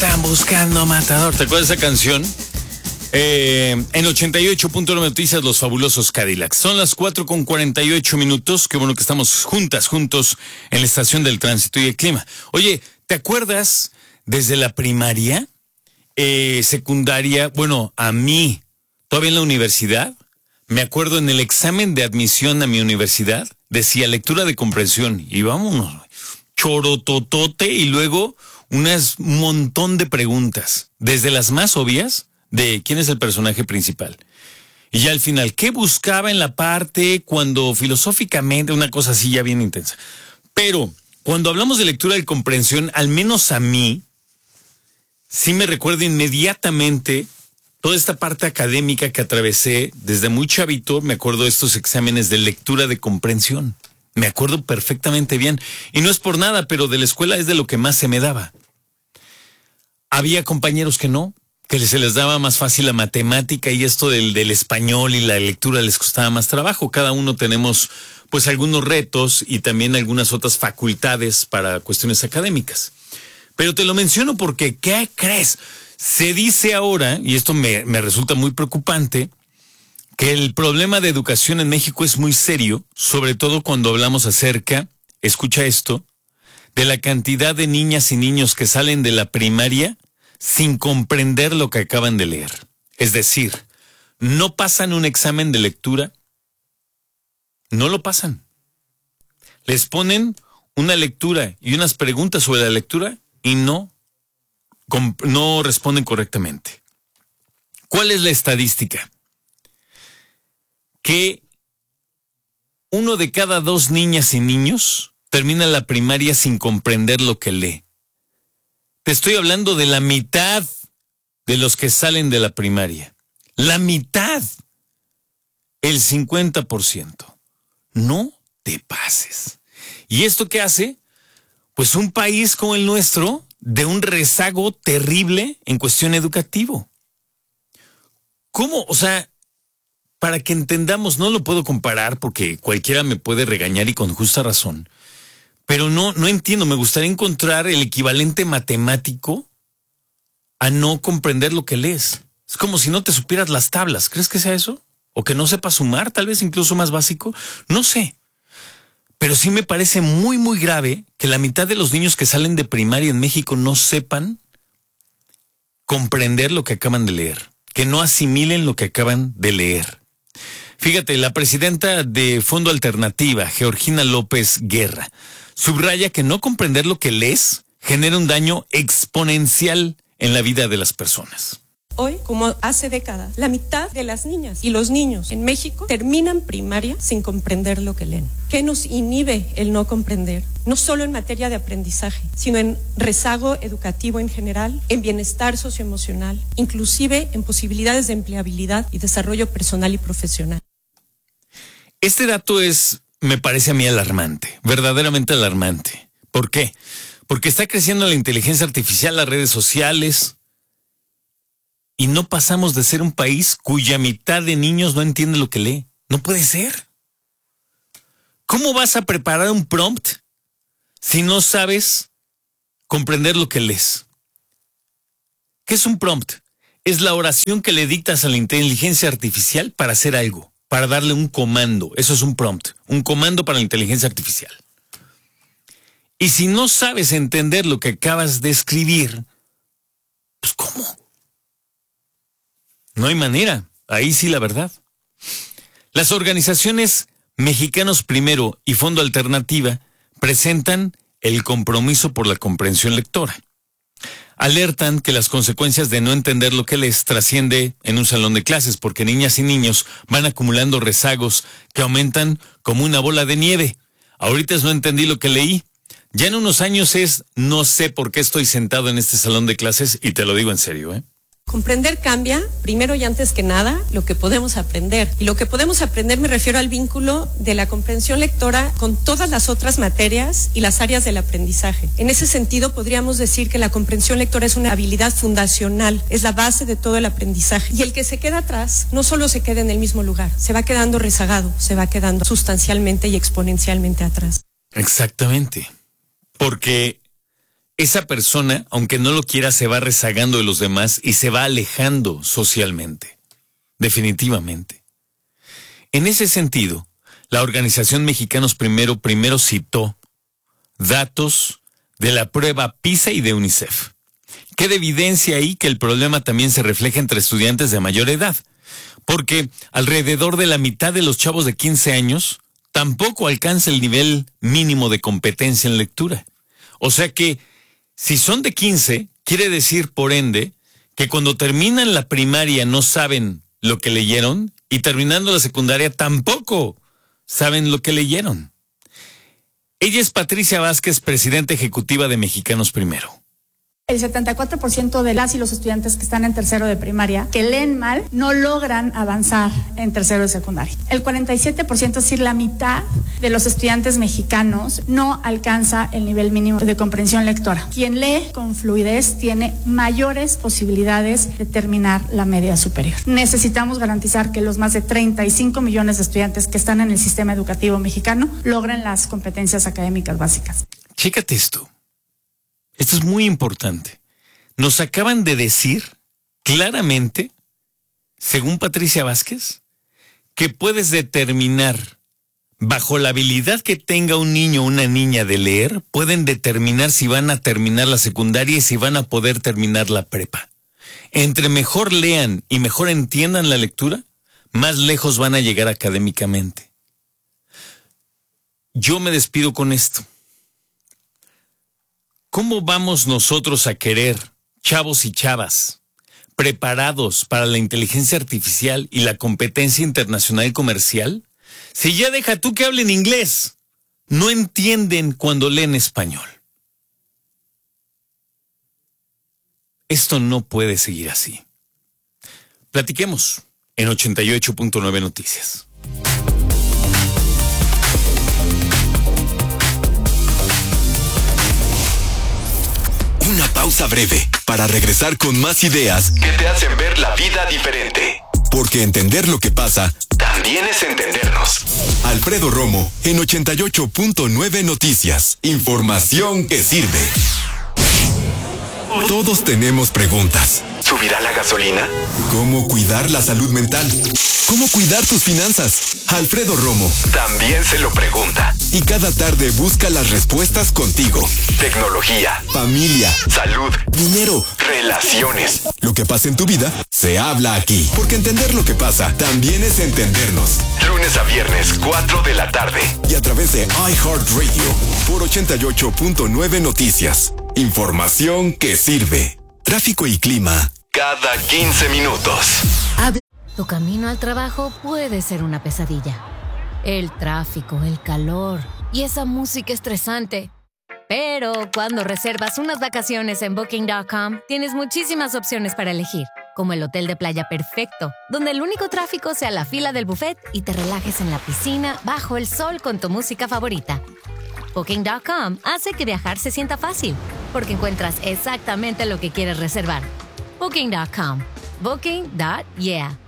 están buscando matador. ¿Te acuerdas de esa canción? En 88.9 Noticias, Los Fabulosos Cadillacs. Son las 4:48. Qué bueno que estamos juntos en la estación del tránsito y el clima. Oye, ¿te acuerdas desde la primaria, secundaria? Bueno, a mí, todavía en la universidad, me acuerdo en el examen de admisión a mi universidad, decía lectura de comprensión. Y vámonos, chorototote, y luego un montón de preguntas, desde las más obvias, de quién es el personaje principal. Y ya al final, ¿qué buscaba en la parte cuando filosóficamente, una cosa así ya bien intensa? Pero cuando hablamos de lectura y comprensión, al menos a mí, sí me recuerdo inmediatamente toda esta parte académica que atravesé desde muy chavito. Me acuerdo de estos exámenes de lectura de comprensión. Me acuerdo perfectamente bien. Y no es por nada, pero de la escuela es de lo que más se me daba. Había compañeros que no, que se les daba más fácil la matemática, y esto del español y la lectura les costaba más trabajo. Cada uno tenemos pues algunos retos y también algunas otras facultades para cuestiones académicas. Pero te lo menciono porque, ¿qué crees? Se dice ahora, y esto me resulta muy preocupante, que el problema de educación en México es muy serio, sobre todo cuando hablamos acerca, escucha esto, de la cantidad de niñas y niños que salen de la primaria sin comprender lo que acaban de leer. Es decir, no pasan un examen de lectura, no lo pasan. Les ponen una lectura y unas preguntas sobre la lectura y no responden correctamente. ¿Cuál es la estadística? Que 1 de cada 2 niñas y niños termina la primaria sin comprender lo que lee. Te estoy hablando de la mitad de los que salen de la primaria. La mitad. El 50%. No te pases. ¿Y esto qué hace? Pues un país como el nuestro, de un rezago terrible en cuestión educativo. ¿Cómo? O sea, para que entendamos, no lo puedo comparar porque cualquiera me puede regañar y con justa razón. Pero no entiendo, me gustaría encontrar el equivalente matemático a no comprender lo que lees. Es como si no te supieras las tablas. ¿Crees que sea eso? ¿O que no sepas sumar, tal vez incluso más básico? No sé. Pero sí me parece muy, muy grave que la mitad de los niños que salen de primaria en México no sepan comprender lo que acaban de leer, que no asimilen lo que acaban de leer. Fíjate, la presidenta de Fondo Alternativa, Georgina López Guerra, subraya que no comprender lo que lees genera un daño exponencial en la vida de las personas. Hoy, como hace décadas, la mitad de las niñas y los niños en México terminan primaria sin comprender lo que leen. ¿Qué nos inhibe el no comprender? No solo en materia de aprendizaje, sino en rezago educativo en general, en bienestar socioemocional, inclusive en posibilidades de empleabilidad y desarrollo personal y profesional. Este dato me parece a mí alarmante, verdaderamente alarmante. ¿Por qué? Porque está creciendo la inteligencia artificial, las redes sociales, y no pasamos de ser un país cuya mitad de niños no entiende lo que lee. No puede ser. ¿Cómo vas a preparar un prompt si no sabes comprender lo que lees? ¿Qué es un prompt? Es la oración que le dictas a la inteligencia artificial para hacer algo, para darle un comando. Eso es un prompt, un comando para la inteligencia artificial. Y si no sabes entender lo que acabas de escribir, pues ¿cómo? No hay manera. Ahí sí la verdad. Las organizaciones Mexicanos Primero y Fondo Alternativa presentan el compromiso por la comprensión lectora. Alertan que las consecuencias de no entender lo que les trasciende en un salón de clases, porque niñas y niños van acumulando rezagos que aumentan como una bola de nieve. Ahorita es no entendí lo que leí. Ya en unos años es no sé por qué estoy sentado en este salón de clases, y te lo digo en serio, ¿eh? Comprender cambia, primero y antes que nada, lo que podemos aprender. Y lo que podemos aprender me refiero al vínculo de la comprensión lectora con todas las otras materias y las áreas del aprendizaje. En ese sentido, podríamos decir que la comprensión lectora es una habilidad fundacional, es la base de todo el aprendizaje. Y el que se queda atrás no solo se queda en el mismo lugar, se va quedando rezagado, se va quedando sustancialmente y exponencialmente atrás. Exactamente. Porque esa persona, aunque no lo quiera, se va rezagando de los demás y se va alejando socialmente. Definitivamente. En ese sentido, la organización Mexicanos Primero citó datos de la prueba PISA y de UNICEF. Queda evidencia ahí que el problema también se refleja entre estudiantes de mayor edad, porque alrededor de la mitad de los chavos de 15 años tampoco alcanza el nivel mínimo de competencia en lectura. O sea que, si son de 15, quiere decir, por ende, que cuando terminan la primaria no saben lo que leyeron y terminando la secundaria tampoco saben lo que leyeron. Ella es Patricia Vázquez, presidenta ejecutiva de Mexicanos Primero. El 74% de las y los estudiantes que están en tercero de primaria, que leen mal, no logran avanzar en tercero de secundaria. El 47%, es decir, la mitad de los estudiantes mexicanos no alcanza el nivel mínimo de comprensión lectora. Quien lee con fluidez tiene mayores posibilidades de terminar la media superior. Necesitamos garantizar que los más de 35 millones de estudiantes que están en el sistema educativo mexicano logren las competencias académicas básicas. Chécate esto. Esto es muy importante. Nos acaban de decir claramente, según Patricia Vázquez, que puedes determinar, bajo la habilidad que tenga un niño o una niña de leer, pueden determinar si van a terminar la secundaria y si van a poder terminar la prepa. Entre mejor lean y mejor entiendan la lectura, más lejos van a llegar académicamente. Yo me despido con esto. ¿Cómo vamos nosotros a querer, chavos y chavas, preparados para la inteligencia artificial y la competencia internacional comercial, si ya deja tú que hablen inglés, no entienden cuando leen español? Esto no puede seguir así. Platiquemos en 88.9 Noticias. Una pausa breve para regresar con más ideas que te hacen ver la vida diferente. Porque entender lo que pasa también es entendernos. Alfredo Romo en 88.9 Noticias. Información que sirve. Todos tenemos preguntas. ¿Subirá la gasolina? ¿Cómo cuidar la salud mental? ¿Cómo cuidar tus finanzas? Alfredo Romo también se lo pregunta. Y cada tarde busca las respuestas contigo. Tecnología, familia, salud, dinero, relaciones. Lo que pasa en tu vida, se habla aquí. Porque entender lo que pasa también es entendernos. Lunes a viernes, 4 de la tarde. Y a través de iHeartRadio por 88.9 Noticias. Información que sirve. Tráfico y clima cada 15 minutos. Tu camino al trabajo puede ser una pesadilla. El tráfico, el calor y esa música estresante. Pero cuando reservas unas vacaciones en Booking.com, tienes muchísimas opciones para elegir, como el hotel de playa perfecto, donde el único tráfico sea la fila del buffet y te relajes en la piscina bajo el sol con tu música favorita. Booking.com hace que viajar se sienta fácil, porque encuentras exactamente lo que quieres reservar. Booking.com. Booking.yeah.